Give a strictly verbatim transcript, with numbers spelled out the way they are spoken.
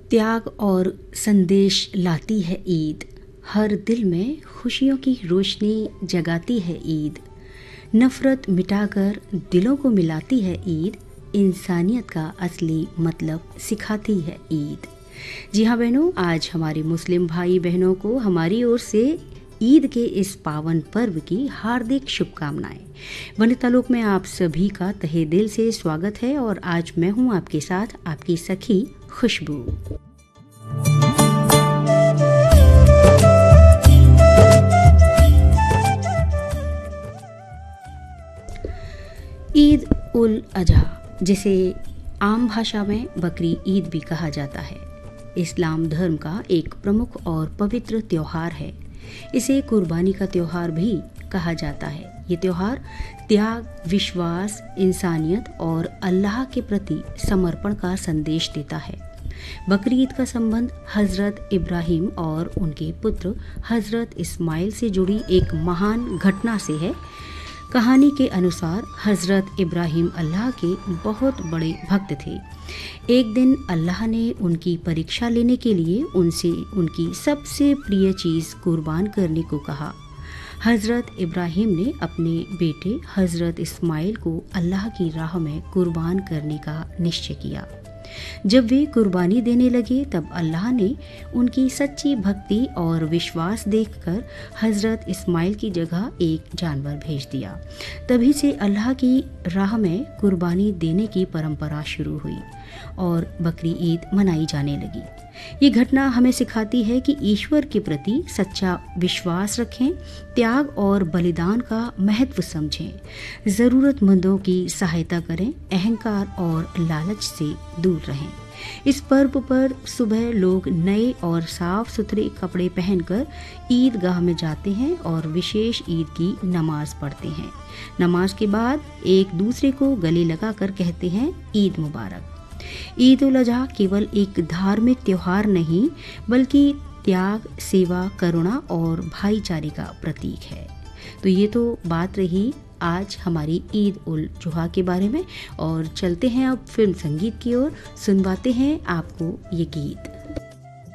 त्याग और संदेश लाती है ईद, हर दिल में खुशियों की रोशनी जगाती है ईद। नफरत मिटाकर दिलों को मिलाती है ईद, इंसानियत का असली मतलब सिखाती है ईद। जी हाँ बहनों, आज हमारे मुस्लिम भाई बहनों को हमारी ओर से ईद के इस पावन पर्व की हार्दिक शुभकामनाएं। वनितालोक में आप सभी का तहे दिल से स्वागत है और आज मैं हूं आपके साथ आपकी सखी खुशबू। ईद उल अजहा, जिसे आम भाषा में बकरी ईद भी कहा जाता है, इस्लाम धर्म का एक प्रमुख और पवित्र त्योहार है। इसे कुर्बानी का त्योहार भी कहा जाता है। ये त्योहार त्याग, विश्वास, इंसानियत और अल्लाह के प्रति समर्पण का संदेश देता है। बकरी ईद का संबंध हजरत इब्राहिम और उनके पुत्र हजरत इस्माइल से जुड़ी एक महान घटना से है। कहानी के अनुसार हजरत इब्राहिम अल्लाह के बहुत बड़े भक्त थे। एक दिन अल्लाह ने उनकी परीक्षा लेने के लिए उनसे उनकी सबसे प्रिय चीज़ कुर्बान करने को कहा। हजरत इब्राहिम ने अपने बेटे हजरत इस्माइल को अल्लाह की राह में कुर्बान करने का निश्चय किया। जब वे कुर्बानी देने लगे तब अल्लाह ने उनकी सच्ची भक्ति और विश्वास देखकर हजरत इस्माइल की जगह एक जानवर भेज दिया। तभी से अल्लाह की राह में कुर्बानी देने की परंपरा शुरू हुई और बकरी ईद मनाई जाने लगी। ये घटना हमें सिखाती है कि ईश्वर के प्रति सच्चा विश्वास रखें, त्याग और बलिदान का महत्व समझें, ज़रूरतमंदों की सहायता करें, अहंकार और लालच से दूर रहें। इस पर्व पर सुबह लोग नए और साफ सुथरे कपड़े पहनकर ईदगाह में जाते हैं और विशेष ईद की नमाज पढ़ते हैं। नमाज के बाद एक दूसरे को गले लगाकर कहते हैं ईद मुबारक। ईद उल अजहा केवल एक धार्मिक त्योहार नहीं बल्कि त्याग, सेवा, करुणा और भाईचारे का प्रतीक है। तो ये तो बात रही आज हमारी ईद उल जुहा के बारे में, और चलते हैं अब फिल्म संगीत की ओर, सुनवाते हैं आपको ये गीत।